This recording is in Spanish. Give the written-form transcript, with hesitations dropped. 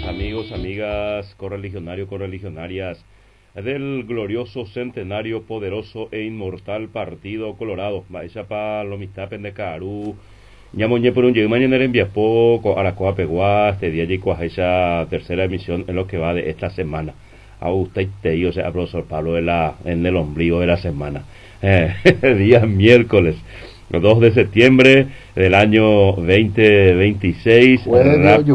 tardes, amigos, amigas, correligionarios, correligionarias del glorioso, centenario, poderoso e inmortal Partido Colorado. Vaya para lo mistapen de Caru. Ñamoñe por un llego mañana en Viapoco, Aracoa Peguá, este día llegó a esa tercera emisión en lo que va de esta semana. A usted y o sea, profesor Pablo en el ombligo de la semana. Día miércoles 2 de septiembre del año 2026.